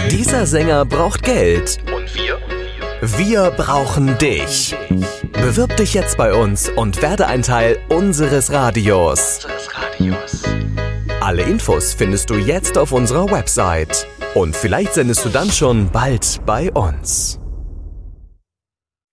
Dieser Sänger braucht Geld. Und wir? Wir brauchen dich. Bewirb dich jetzt bei uns und werde ein Teil unseres Radios. Alle Infos findest du jetzt auf unserer Website. Und vielleicht sendest du dann schon bald bei uns.